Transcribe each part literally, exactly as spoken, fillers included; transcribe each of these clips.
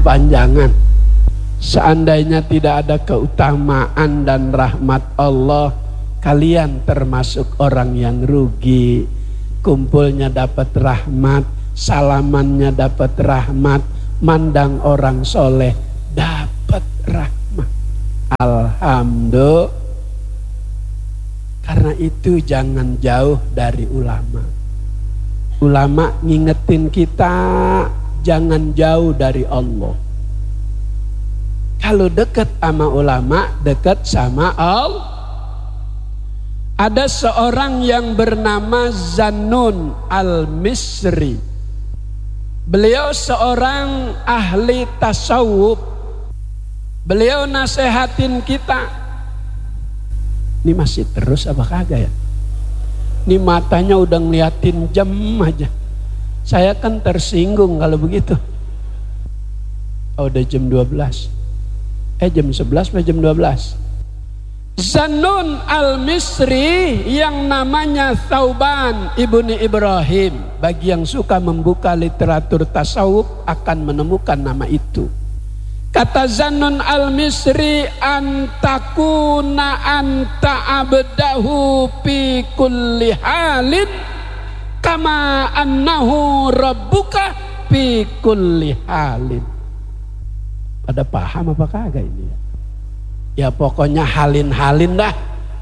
kepanjangan. Seandainya tidak ada keutamaan dan rahmat Allah, kalian termasuk orang yang rugi. Kumpulnya dapat rahmat, salamannya dapat rahmat, mandang orang soleh dapat rahmat. Alhamdulillah. Karena itu jangan jauh dari ulama. Ulama ngingetin kita jangan jauh dari Allah. Kalau dekat sama ulama, dekat sama Allah. Ada seorang yang bernama Zannun al-Misri. Beliau seorang ahli tasawuf. Beliau nasehatin kita. Ini masih terus apa kagak ya? Ini matanya udah ngeliatin jam aja. Saya kan tersinggung kalau begitu. Oh, udah jam dua belas. Eh jam sebelas atau jam dua belas? Zannun al-Misri yang namanya Thauban ibni Ibrahim. Bagi yang suka membuka literatur tasawuf akan menemukan nama itu. Kata Zannun al-Misri, antakuna anta abdahu fi kulli halin kama annahu rabbuka fi kulli halin. Pada paham apa kagak ini ya? Ya pokoknya halin-halin dah.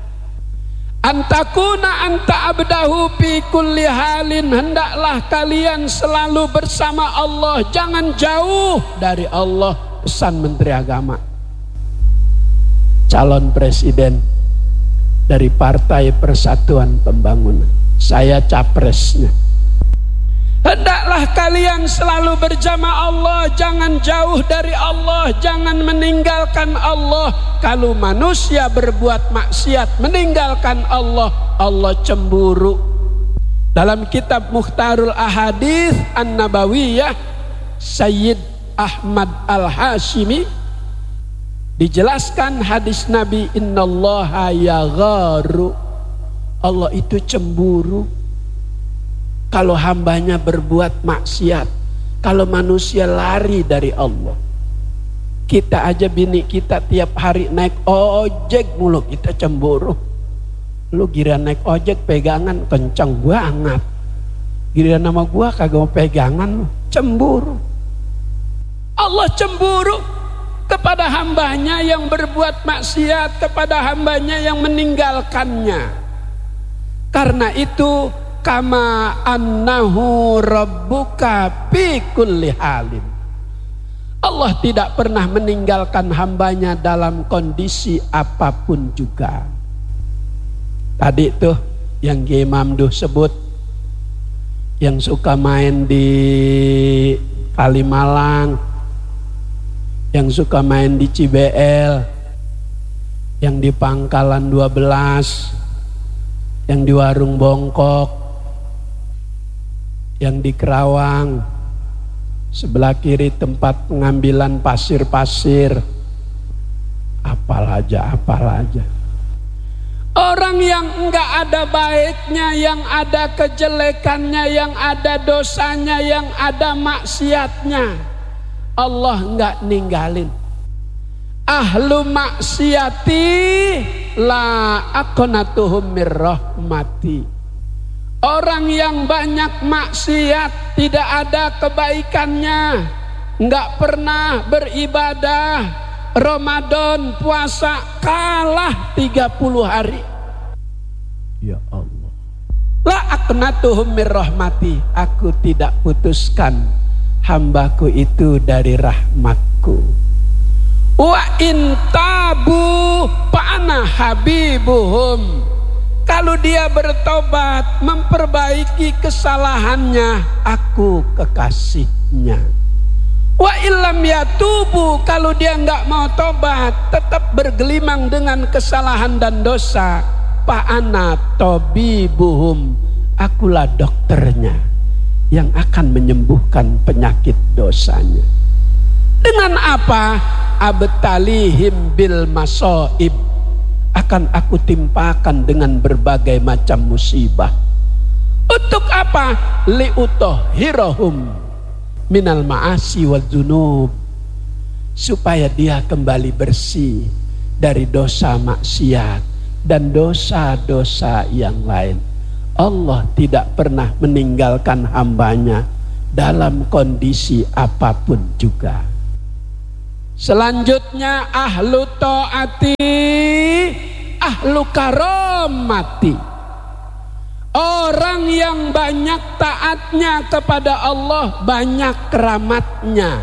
Antakuna anta abdahu fi kulli halin. Hendaklah kalian selalu bersama Allah, jangan jauh dari Allah. Pesan Menteri Agama, calon presiden dari Partai Persatuan Pembangunan, saya capresnya. Hendaklah kalian selalu berjamaah Allah, jangan jauh dari Allah, jangan meninggalkan Allah. Kalau manusia berbuat maksiat meninggalkan Allah, Allah cemburu. Dalam kitab Mukhtarul Ahadits An-Nabawiyah, Sayyid Ahmad Al-Hashimi dijelaskan hadis Nabi, innallaha yagharu, Allah itu cemburu kalau hambanya berbuat maksiat, kalau manusia lari dari Allah. Kita aja bini kita tiap hari naik ojek mulu kita cemburu. Lu giliran naik ojek pegangan kencang banget, giliran nama gua kagak mau pegangan lu cemburu. Allah cemburu kepada hambanya yang berbuat maksiat, kepada hambanya yang meninggalkannya. Karena itu kama annahu rabbuka fi kulli halin. Allah tidak pernah meninggalkan hambanya dalam kondisi apapun juga. Tadi tuh yang Kiai Mamduh sebut, yang suka main di Kalimalang, yang suka main di C B L, yang di Pangkalan dua belas, yang di Warung Bongkok, yang di Kerawang, sebelah kiri tempat pengambilan pasir-pasir, apalaja, apalaja. Orang yang enggak ada baiknya, yang ada kejelekannya, yang ada dosanya, yang ada maksiatnya, Allah enggak ninggalin. Ahlu maksiati la aqnatuhum mir rahmati. Orang yang banyak maksiat, tidak ada kebaikannya, enggak pernah beribadah, Ramadan puasa kalah tiga puluh hari. Ya Allah. La aqnatuhum mir rahmati. Aku tidak putuskan hambaku itu dari rahmatku. Wa in tabu fa'ana habibuhum. Kalau dia bertobat, memperbaiki kesalahannya, aku kekasihnya. Wa illam yatubu, kalau dia enggak mau tobat, tetap bergelimang dengan kesalahan dan dosa, fa'ana tabibuhum, akulah dokternya yang akan menyembuhkan penyakit dosanya. Dengan apa? Abtalihim bil masoib, akan aku timpakan dengan berbagai macam musibah. Untuk apa? Liutohhirohum minal ma'asi wal dzunub, supaya dia kembali bersih dari dosa maksiat dan dosa-dosa yang lain. Allah tidak pernah meninggalkan hambanya dalam kondisi apapun juga. Selanjutnya ahlu ta'ati, ahlu karomati. Orang yang banyak taatnya kepada Allah, banyak keramatnya.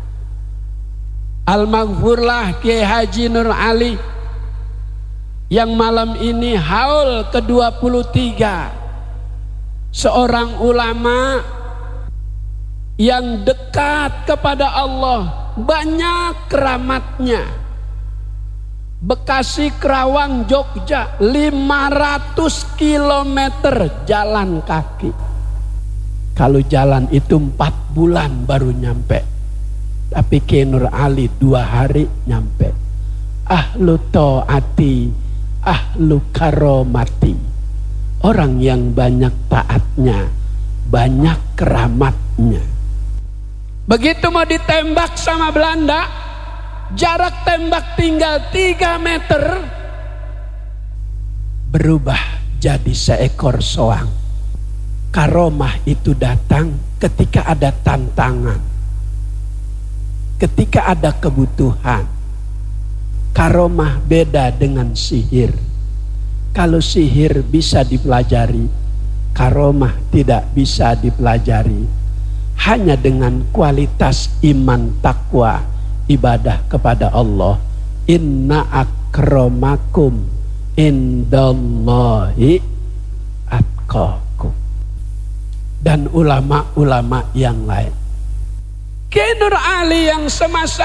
Al-Maghfurlah Kiai Haji Nur Ali yang malam ini haul ke dua puluh tiga, seorang ulama yang dekat kepada Allah, banyak keramatnya. Bekasi, Kerawang, Jogja, lima ratus kilometer jalan kaki. Kalau jalan itu empat bulan baru nyampe, tapi Kiai Nur Ali dua hari nyampe. Ahlu ta'ati, ahlu karomati. Orang yang banyak taatnya, banyak keramatnya. Begitu mau ditembak sama Belanda, jarak tembak tinggal tiga meter, berubah jadi seekor soang. Karomah itu datang ketika ada tantangan, ketika ada kebutuhan. Karomah beda dengan sihir. Kalau sihir bisa dipelajari, karomah tidak bisa dipelajari. Hanya dengan kualitas iman, takwa, ibadah kepada Allah. Inna akramakum indallahi atqakum. Dan ulama-ulama yang lain. Kiai Nur Ali yang semasa